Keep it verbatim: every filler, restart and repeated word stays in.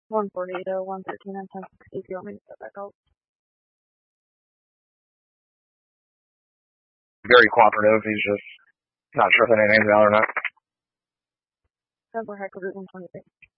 one forty to one thirteen and ten sixty if you want me to step back out. Very cooperative. He's just not sure if anything's out or not. ten for Heckle Route one twenty-six.